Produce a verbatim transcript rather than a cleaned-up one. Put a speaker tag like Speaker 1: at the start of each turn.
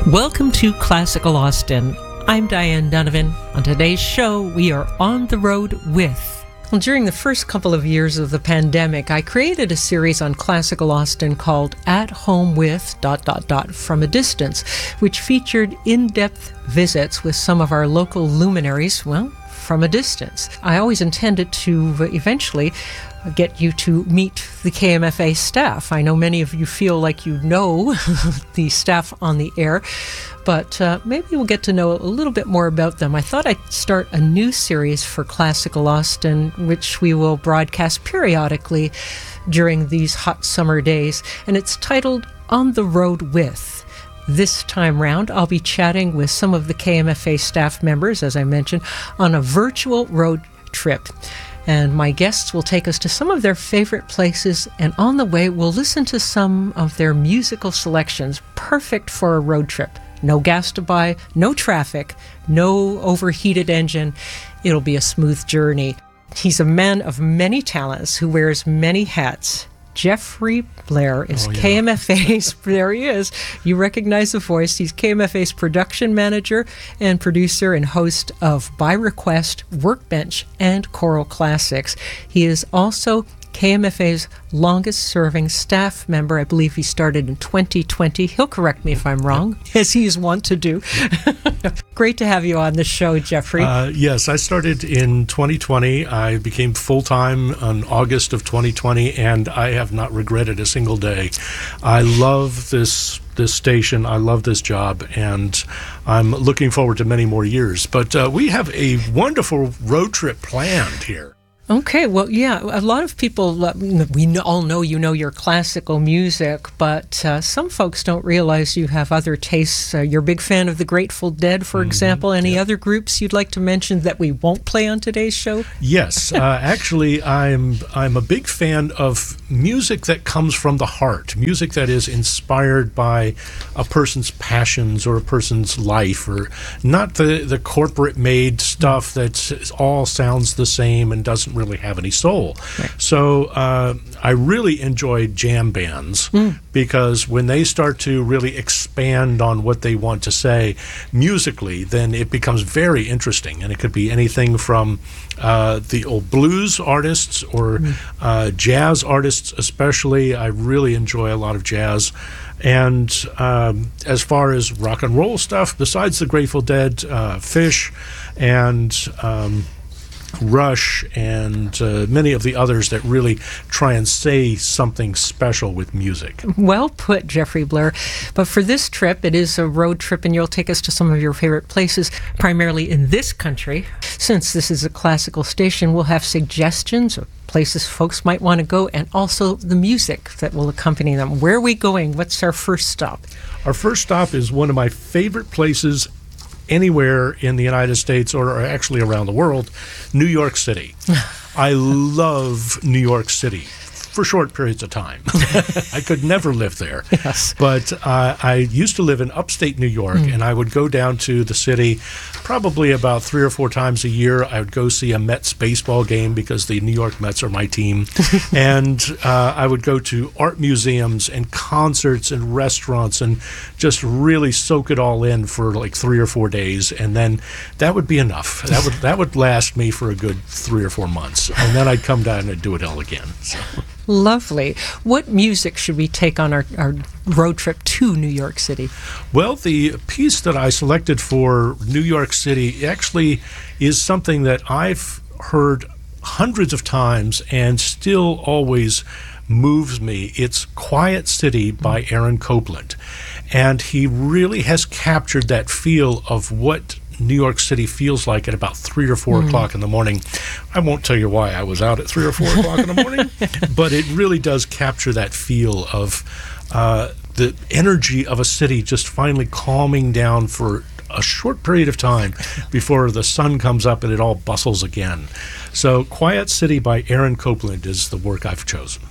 Speaker 1: Welcome to Classical Austin. I'm Diane Donovan. On today's show, we are on the road with... Well, during the first couple of years of the pandemic, I created a series on Classical Austin called At Home With... dot dot dot from a Distance, which featured in-depth visits with some of our local luminaries, well, from a distance. I always intended to eventually get you to meet the K M F A staff. I know many of you feel like you know the staff on the air, but uh, maybe we'll get to know a little bit more about them. I thought I'd start a new series for Classical Austin, which we will broadcast periodically during these hot summer days, and it's titled On the Road With. This time round, I'll be chatting with some of the K M F A staff members, as I mentioned, on a virtual road trip. And my guests will take us to some of their favorite places, and on the way, we'll listen to some of their musical selections, perfect for a road trip. No gas to buy, no traffic, no overheated engine. It'll be a smooth journey. He's a man of many talents who wears many hats. Jeffrey Blair is oh, yeah. K M F A's, there he is, you recognize the voice, he's K M F A's production manager and producer and host of By Request, Workbench, and Choral Classics. He is also K M F A's longest-serving staff member. I believe he started in twenty twenty. He'll correct me if I'm wrong, as he is wont to do. Great to have you on the show, Jeffrey.
Speaker 2: Uh, yes, I started in twenty twenty. I became full-time in August of twenty twenty, and I have not regretted a single day. I love this this station. I love this job, and I'm looking forward to many more years. But uh, we have a wonderful road trip planned here.
Speaker 1: Okay, well, yeah, a lot of people, uh, we all know you know your classical music, but uh, some folks don't realize you have other tastes. Uh, you're a big fan of the Grateful Dead, for mm-hmm. example. Any yeah. other groups you'd like to mention that we won't play on today's show?
Speaker 2: Yes, uh, actually, I'm I'm a big fan of music that comes from the heart, music that is inspired by a person's passions or a person's life, or not the, the corporate-made stuff that all sounds the same and doesn't really have any soul. Right. So uh, I really enjoy jam bands mm. because when they start to really expand on what they want to say musically, then it becomes very interesting. And it could be anything from uh, the old blues artists or mm. uh, jazz artists especially. I really enjoy a lot of jazz. And um, as far as rock and roll stuff, besides the Grateful Dead, uh, Phish, and um, Rush, and uh, many of the others that really try and say something special with music.
Speaker 1: Well put, Jeffrey Blair. But for this trip, it is a road trip, and you'll take us to some of your favorite places, primarily in this country. Since this is a classical station, we'll have suggestions of places folks might want to go, and also the music that will accompany them. Where are we going? What's our first stop?
Speaker 2: Our first stop is one of my favorite places anywhere in the United States, or actually around the world, New York City. I love New York City for short periods of time. I could never live there.
Speaker 1: Yes.
Speaker 2: But uh, I used to live in upstate New York, mm. and I would go down to the city probably about three or four times a year. I would go see a Mets baseball game because the New York Mets are my team. And uh, I would go to art museums and concerts and restaurants and just really soak it all in for like three or four days. And then that would be enough. That would, that would last me for a good three or four months. And then I'd come down and do it all again. So.
Speaker 1: Lovely. What music should we take on our, our road trip to New York City?
Speaker 2: Well, the piece that I selected for New York City actually is something that I've heard hundreds of times and still always moves me. It's Quiet City by Aaron Copland. And he really has captured that feel of what New York City feels like at about three or four mm. o'clock in the morning. I won't tell you why I was out at three or four o'clock in the morning, but it really does capture that feel of uh, the energy of a city just finally calming down for a short period of time before the sun comes up and it all bustles again. So Quiet City by Aaron Copland is the work I've chosen.